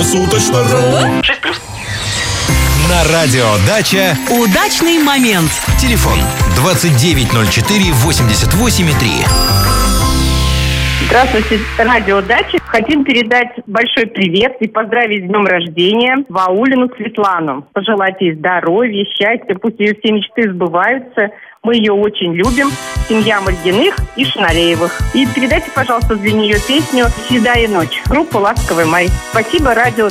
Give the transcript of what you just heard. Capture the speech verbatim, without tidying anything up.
Круглосуточно.ру. шесть плюс. На радио «Дача» удачный момент. телефон двадцать девять ноль четыре восемьдесят восемь три. Здравствуйте, радио «Дача». Хотим передать большой привет и поздравить с днем рождения Ваулину Светлану. Пожелать ей здоровья, счастья, пусть ее все мечты сбываются. Мы ее очень любим. Семья Мальгиных и Шаналеевых. И передайте, пожалуйста, для нее песню «Седая ночь». Группа «Ласковый май». Спасибо, радио